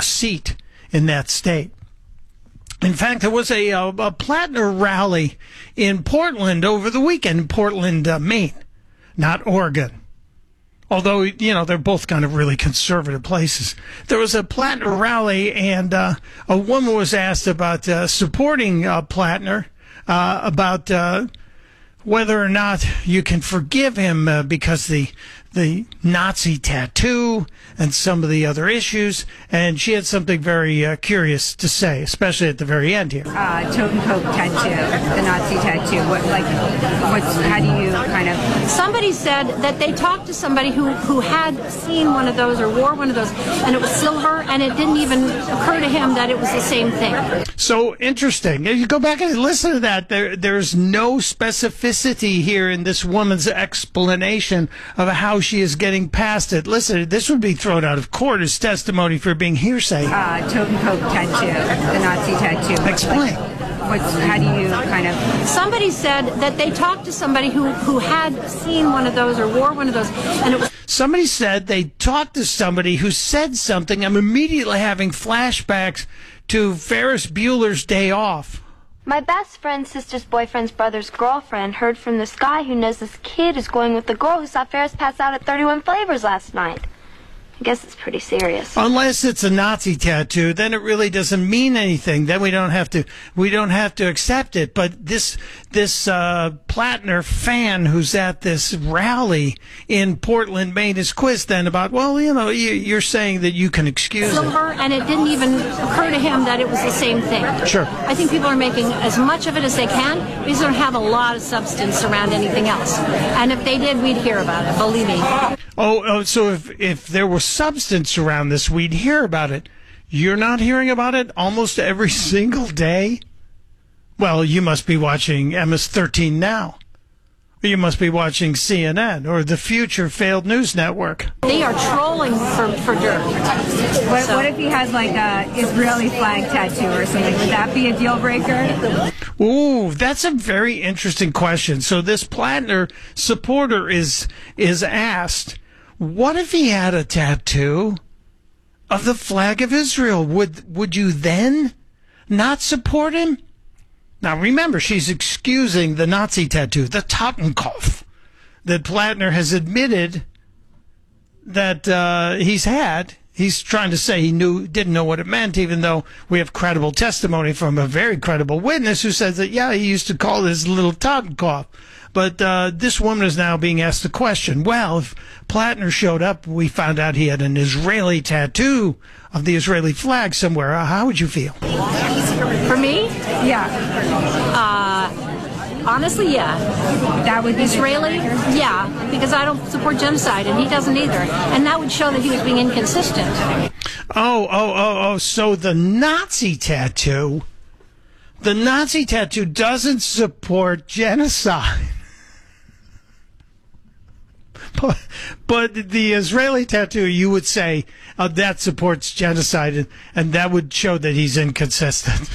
seat in that state. In fact, there was a Plattner rally in Portland over the weekend, Portland, Maine, not Oregon. Although, they're both kind of really conservative places. There was a Plattner rally, and a woman was asked about supporting Plattner, about whether or not you can forgive him because the Nazi tattoo and some of the other issues, and she had something very curious to say, especially at the very end here. Totem Pope tattoo, the Nazi tattoo. How do you kind of? Somebody said that they talked to somebody who had seen one of those or wore one of those, and it was silver, and it didn't even occur to him that it was the same thing. So interesting. If you go back and listen to that, there's no specificity here in this woman's explanation of how she is getting past it. Listen, this would be thrown out of court as testimony for being hearsay. Totem Pope tattoo, the Nazi tattoo. Explain. How do you kind of? Somebody said that they talked to somebody who had seen one of those or wore one of those, and it was. Somebody said they talked to somebody who said something. I'm immediately having flashbacks to Ferris Bueller's Day Off. My best friend's sister's boyfriend's brother's girlfriend heard from this guy who knows this kid is going with the girl who saw Ferris pass out at 31 Flavors last night. I guess it's pretty serious. Unless it's a Nazi tattoo, then it really doesn't mean anything. Then we don't have to accept it. But this Plattner fan who's at this rally in Portland, Maine is quizzed then about, well, you're saying that you can excuse silver, it. And it didn't even occur to him that it was the same thing. Sure. I think people are making as much of it as they can. These don't have a lot of substance around anything else. And if they did, we'd hear about it, believe me. Oh, so if there was substance around this, we'd hear about it. You're not hearing about it almost every single day? Well, you must be watching MS-13 Now. Or you must be watching CNN or the Future Failed News Network. They are trolling for dirt. What if he has like a Israeli flag tattoo or something? Would that be a deal breaker? Ooh, that's a very interesting question. So this Plattner supporter is asked, what if he had a tattoo of the flag of Israel? Would you then not support him? Now, remember, she's excusing the Nazi tattoo, the Totenkopf, that Plattner has admitted that he's had. He's trying to say he didn't know what it meant, even though we have credible testimony from a very credible witness who says that, yeah, he used to call this little Totenkopf. But this woman is now being asked the question, well, if Plattner showed up, we found out he had an Israeli tattoo of the Israeli flag somewhere, how would you feel? For me? Yeah. Honestly, yeah. That would be Israeli? Yeah, because I don't support genocide, and he doesn't either. And that would show that he was being inconsistent. Oh, so the Nazi tattoo doesn't support genocide. But the Israeli tattoo, you would say, that supports genocide, and that would show that he's inconsistent.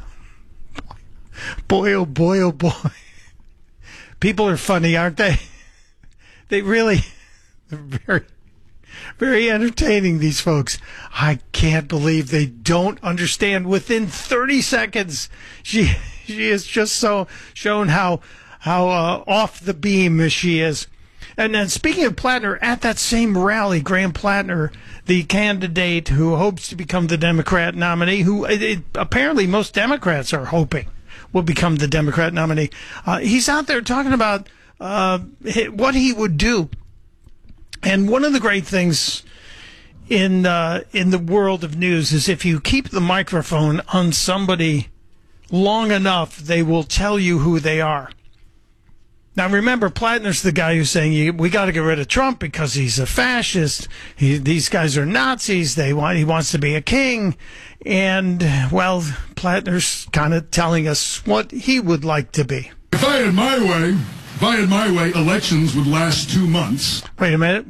Boy, oh boy, oh boy. People are funny, aren't they? They really, they're very, very entertaining, these folks. I can't believe they don't understand. Within 30 seconds, she has just so shown how off the beam she is. And then speaking of Plattner, at that same rally, Graham Plattner, the candidate who hopes to become the Democrat nominee, who apparently most Democrats are hoping will become the Democrat nominee, he's out there talking about what he would do. And one of the great things in the world of news is if you keep the microphone on somebody long enough, they will tell you who they are. Now, remember, Plattner's the guy who's saying we got to get rid of Trump because he's a fascist. These guys are Nazis. He wants to be a king. And, well, Plattner's kind of telling us what he would like to be. If I had my way, elections would last 2 months. Wait a minute.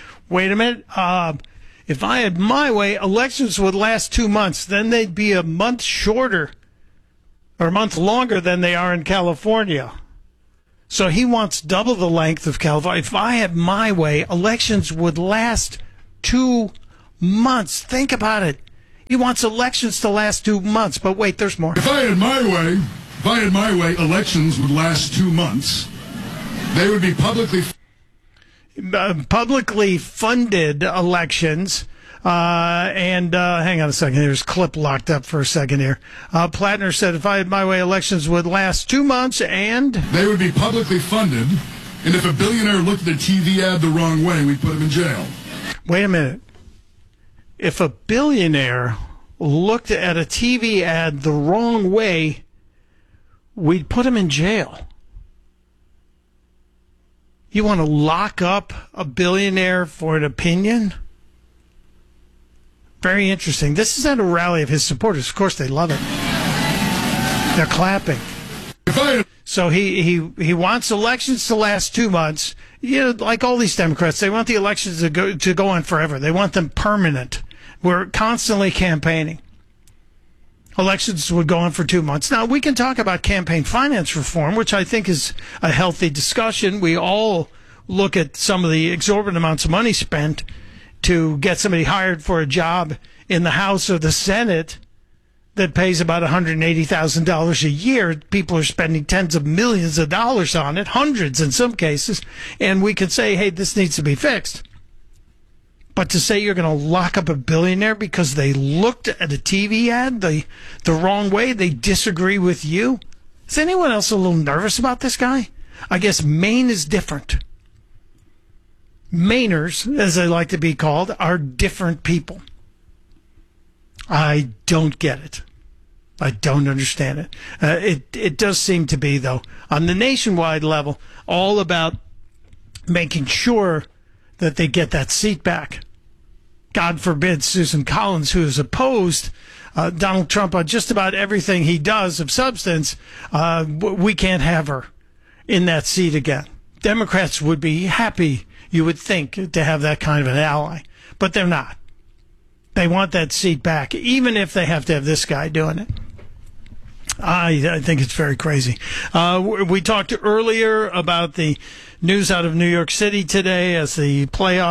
If I had my way, elections would last 2 months. Then they'd be a month shorter or a month longer than they are in California. So he wants double the length of California. If I had my way, elections would last 2 months. Think about it. He wants elections to last 2 months. But wait, there's more. If I had my way, elections would last 2 months. They would be publicly funded elections. Hang on a second. There's a clip locked up for a second here. Plattner said, if I had my way, elections would last 2 months and... They would be publicly funded, and if a billionaire looked at a TV ad the wrong way, we'd put him in jail. Wait a minute. If a billionaire looked at a TV ad the wrong way, we'd put him in jail. You want to lock up a billionaire for an opinion? Very interesting. This is at a rally of his supporters. Of course, they love it. They're clapping. So he wants elections to last 2 months. You know, like all these Democrats, they want the elections to go on forever. They want them permanent. We're constantly campaigning. Elections would go on for 2 months. Now, we can talk about campaign finance reform, which I think is a healthy discussion. We all look at some of the exorbitant amounts of money spent to get somebody hired for a job in the House or the Senate that pays about $180,000 a year. People are spending tens of millions of dollars on it, hundreds in some cases, and we could say, hey, this needs to be fixed. But to say you're going to lock up a billionaire because they looked at a TV ad the wrong way, they disagree with you? Is anyone else a little nervous about this guy? I guess Maine is different. Mainers, as they like to be called, are different people. I don't get it. I don't understand it. It does seem to be, though, on the nationwide level, all about making sure that they get that seat back. God forbid Susan Collins, who has opposed Donald Trump on just about everything he does of substance, we can't have her in that seat again. Democrats would be happy, you would think, to have that kind of an ally, but they're not. They want that seat back, even if they have to have this guy doing it. I think it's very crazy. We talked earlier about the news out of New York City today as the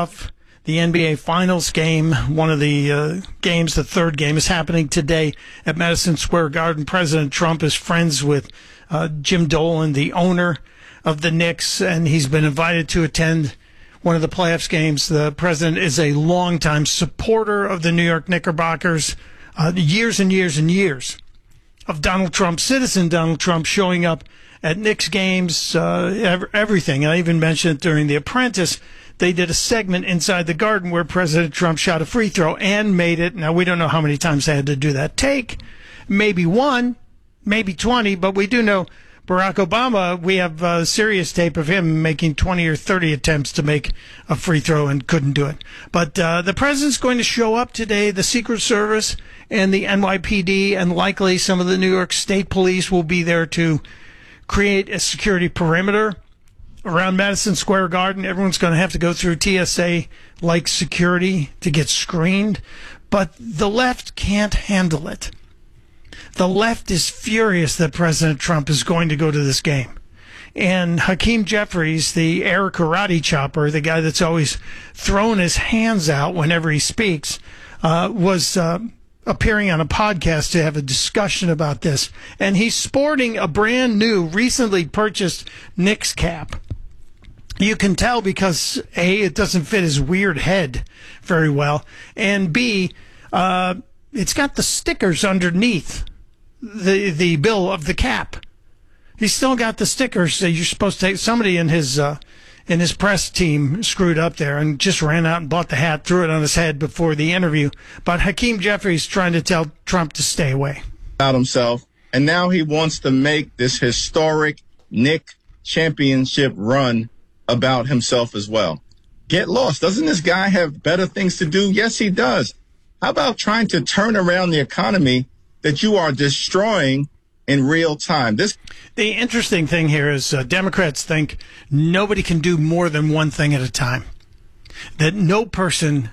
NBA Finals game, one of the games, the third game, is happening today at Madison Square Garden. President Trump is friends with Jim Dolan, the owner of the Knicks, and he's been invited to attend one of the playoffs games. The president is a longtime supporter of the New York Knickerbockers, years and years and years of Donald Trump, citizen Donald Trump, showing up at Knicks games, everything. I even mentioned it during The Apprentice. They did a segment inside the Garden where President Trump shot a free throw and made it. Now, we don't know how many times they had to do that take. Maybe 1, maybe 20, but we do know Barack Obama, we have a serious tape of him making 20 or 30 attempts to make a free throw and couldn't do it. But the president's going to show up today. The Secret Service and the NYPD and likely some of the New York State Police will be there to create a security perimeter around Madison Square Garden. Everyone's going to have to go through TSA-like security to get screened. But the left can't handle it. The left is furious that President Trump is going to go to this game. And Hakeem Jeffries, the air karate chopper, the guy that's always thrown his hands out whenever he speaks, was appearing on a podcast to have a discussion about this. And he's sporting a brand new, recently purchased Knicks cap. You can tell because, A, it doesn't fit his weird head very well, and B, it's got the stickers underneath the bill of the cap. He's still got the stickers that you're supposed to take. Somebody in his press team screwed up there and just ran out and bought the hat, threw it on his head before the interview. But Hakeem Jeffries trying to tell Trump to stay away. About himself, and now he wants to make this historic Knick championship run about himself as well. Get lost. Doesn't this guy have better things to do? Yes, he does. How about trying to turn around the economy that you are destroying in real time? The interesting thing here is Democrats think nobody can do more than one thing at a time. That no person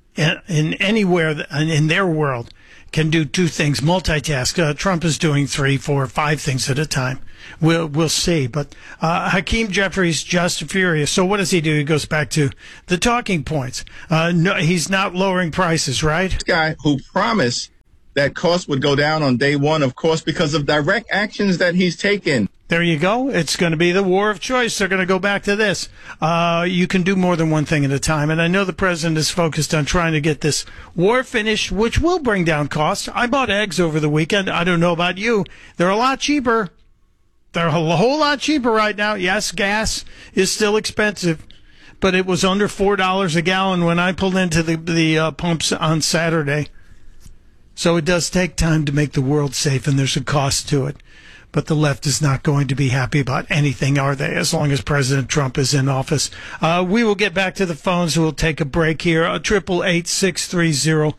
in anywhere in their world can do two things, multitask. Trump is doing 3, 4, 5 things at a time. We'll see. But Hakeem Jeffries just furious. So what does he do? He goes back to the talking points. No, he's not lowering prices, right? This guy who promised that costs would go down on day one, of course, because of direct actions that he's taken. There you go. It's going to be the war of choice. They're going to go back to this. You can do more than one thing at a time. And I know the president is focused on trying to get this war finished, which will bring down costs. I bought eggs over the weekend. I don't know about you. They're a lot cheaper. They're a whole lot cheaper right now. Yes, gas is still expensive, but it was under $4 a gallon when I pulled into the pumps on Saturday. So it does take time to make the world safe, and there's a cost to it. But the left is not going to be happy about anything, are they, as long as President Trump is in office? We will get back to the phones. We'll take a break here. 888-630-9625,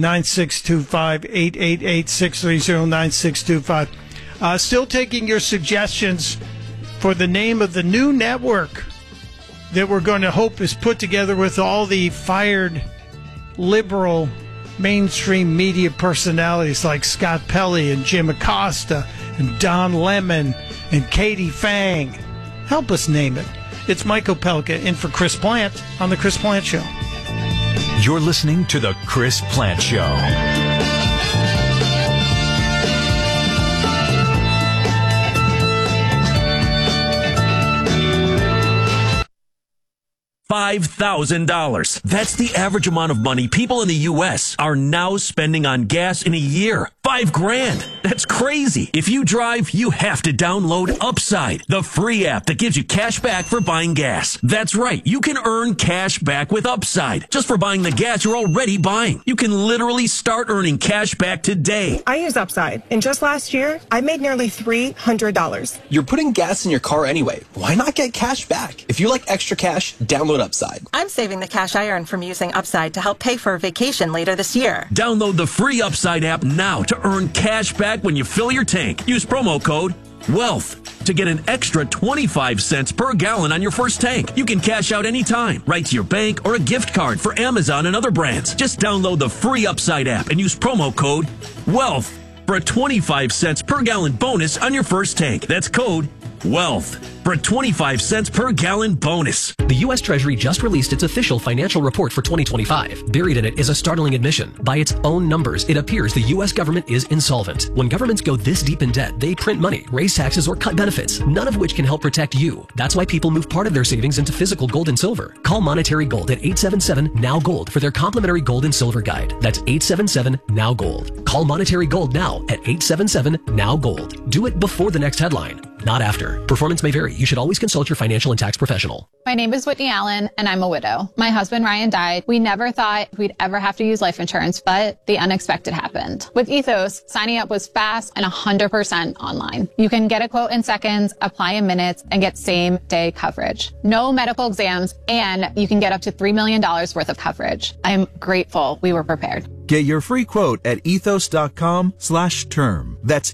888-630-9625. Still taking your suggestions for the name of the new network that we're going to hope is put together with all the fired liberal mainstream media personalities like Scott Pelley and Jim Acosta and Don Lemon and Katie Fang. Help us name it. It's Mike Opelka in for Chris Plant on The Chris Plant Show. You're listening to The Chris Plant Show. $5,000. That's the average amount of money people in the U.S. are now spending on gas in a year. $5,000. That's crazy. If you drive, you have to download Upside, the free app that gives you cash back for buying gas. That's right. You can earn cash back with Upside just for buying the gas you're already buying. You can literally start earning cash back today. I use Upside, and just last year, I made nearly $300. You're putting gas in your car anyway. Why not get cash back? If you like extra cash, download Upside. I'm saving the cash I earn from using Upside to help pay for a vacation later this year. Download the free Upside app now to earn cash back when you fill your tank. Use promo code WEALTH to get an extra 25 cents per gallon on your first tank. You can cash out anytime, right to your bank or a gift card for Amazon and other brands. Just download the free Upside app and use promo code WEALTH for a 25 cents per gallon bonus on your first tank. That's code WEALTH for a 25 cents per gallon bonus. The U.S. Treasury just released its official financial report for 2025. Buried in it is a startling admission. By its own numbers, it appears the U.S. government is insolvent. When governments go this deep in debt, they print money, raise taxes, or cut benefits, none of which can help protect you. That's why people move part of their savings into physical gold and silver. Call Monetary Gold at 877-NOW-GOLD for their complimentary gold and silver guide. That's 877-NOW-GOLD. Call Monetary Gold now at 877-NOW-GOLD. Do it before the next headline, not after. Performance may vary. You should always consult your financial and tax professional. My name is Whitney Allen, and I'm a widow. My husband, Ryan, died. We never thought we'd ever have to use life insurance, but the unexpected happened. With Ethos, signing up was fast and 100% online. You can get a quote in seconds, apply in minutes, and get same-day coverage. No medical exams, and you can get up to $3 million worth of coverage. I'm grateful we were prepared. Get your free quote at ethos.com/term. That's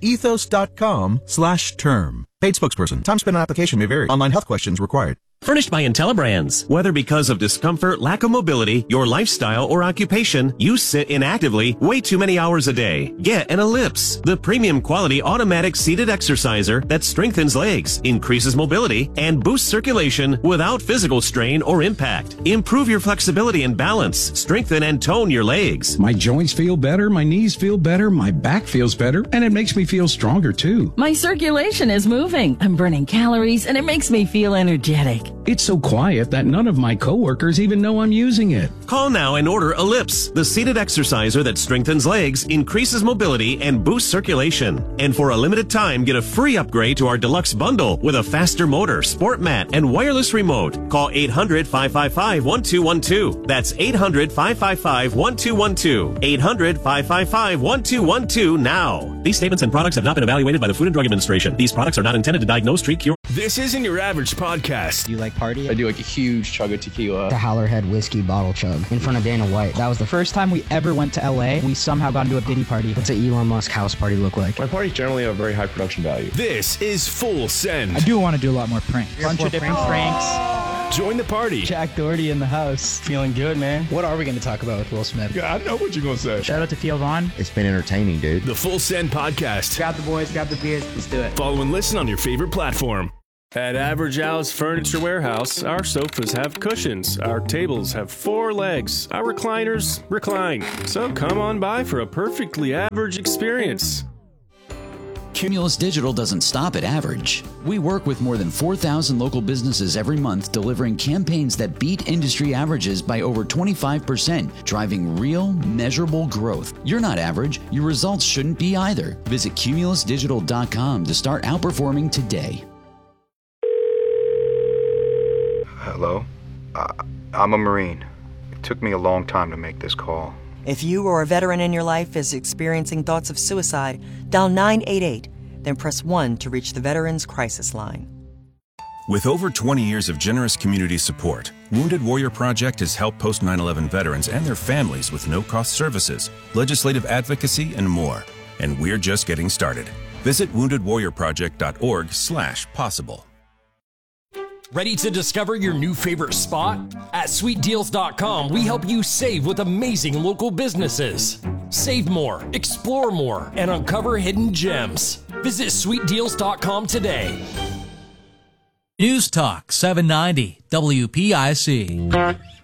ethos.com/term. Paid spokesperson. Time spent on application may vary. Online health questions required. Furnished by IntelliBrands. Whether because of discomfort, lack of mobility, your lifestyle, or occupation, you sit inactively way too many hours a day. Get an Ellipse, the premium quality automatic seated exerciser that strengthens legs, increases mobility, and boosts circulation without physical strain or impact. Improve your flexibility and balance. Strengthen and tone your legs. My joints feel better, my knees feel better, my back feels better, and it makes me feel stronger too. My circulation is moving. I'm burning calories, and it makes me feel energetic. It's so quiet that none of my coworkers even know I'm using it. Call now and order Ellipse, the seated exerciser that strengthens legs, increases mobility, and boosts circulation. And for a limited time, get a free upgrade to our deluxe bundle with a faster motor, sport mat, and wireless remote. Call 800-555-1212. That's 800-555-1212. 800-555-1212 now. These statements and products have not been evaluated by the Food and Drug Administration. These products are not intended to diagnose, treat, cure. This isn't your average podcast. Do you like party? I do like a huge chug of tequila. The Howlerhead whiskey bottle chug in front of Dana White. That was the first time we ever went to LA. We somehow got into a Diddy party. What's an Elon Musk house party look like? My parties generally have very high production value. This is Full Send. I do want to do a lot more pranks. Bunch of different pranks. Join the party. Jack Doherty in the house. Feeling good, man. What are we going to talk about with Will Smith? Yeah, I know what you're going to say. Shout out to Theo Vaughn. It's been entertaining, dude. The Full Send podcast. Grab the boys, grab the beers. Let's do it. Follow and listen on your favorite platform. At Average Al's Furniture Warehouse, our sofas have cushions, our tables have 4 legs, our recliners recline. So come on by for a perfectly average experience. Cumulus Digital doesn't stop at average. We work with more than 4,000 local businesses every month, delivering campaigns that beat industry averages by over 25%, driving real, measurable growth. You're not average. Your results shouldn't be either. Visit cumulusdigital.com to start outperforming today. Hello? I'm a Marine. It took me a long time to make this call. If you or a veteran in your life is experiencing thoughts of suicide, dial 988, then press 1 to reach the Veterans Crisis Line. With over 20 years of generous community support, Wounded Warrior Project has helped post 9/11 veterans and their families with no-cost services, legislative advocacy, and more. And we're just getting started. Visit woundedwarriorproject.org/possible. Ready to discover your new favorite spot? At SweetDeals.com, we help you save with amazing local businesses. Save more, explore more, and uncover hidden gems. Visit SweetDeals.com today. News Talk 790 WPIC.